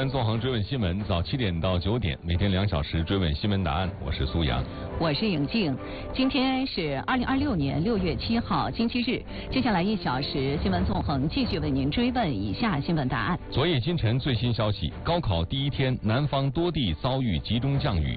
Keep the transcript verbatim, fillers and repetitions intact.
闻纵横追问新闻，早七点到九点，每天两小时追问新闻答案。我是苏阳， 我是颖静。今天是二零二六年六月七号，星期日。接下来一小时，新闻纵横继续为您追问以下新闻答案。 昨夜今晨最新消息，高考第一天，南方多地遭遇集中降雨，